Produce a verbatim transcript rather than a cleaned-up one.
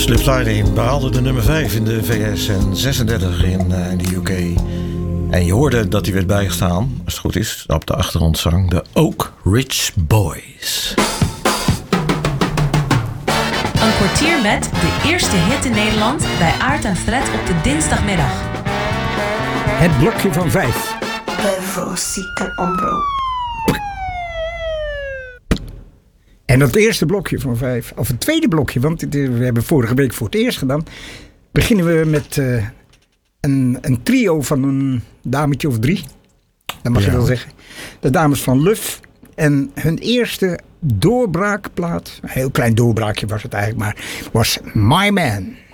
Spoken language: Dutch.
Slip Sliding behaalde de nummer vijf in de V S en zesendertig in, uh, in de U K. En je hoorde dat hij werd bijgestaan, als het goed is, op de achtergrondzang, de Oak Ridge Boys. Een kwartier met de eerste hit in Nederland bij Aart en Fred op de dinsdagmiddag. Het blokje van vijf. Veronica Ombro. En dat eerste blokje van vijf, of het tweede blokje, want we hebben vorige week voor het eerst gedaan, beginnen we met uh, een, een trio van een dametje of drie. Dat mag ja. je wel zeggen. De dames van Luf. En hun eerste doorbraakplaat, een heel klein doorbraakje was het eigenlijk maar, was My Man.